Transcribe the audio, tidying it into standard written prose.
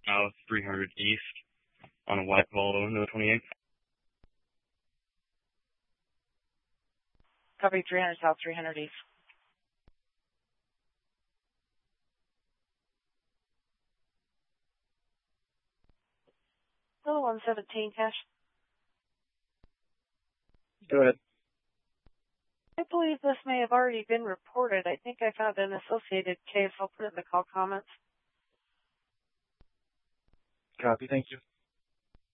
south, 300 east on a white Volvo, no 28. Copy 300 south, 300 east. Hello, 117 cash. Go ahead. I believe this may have already been reported. I think I found an associated case. I'll put it in the call comments. Copy, thank you.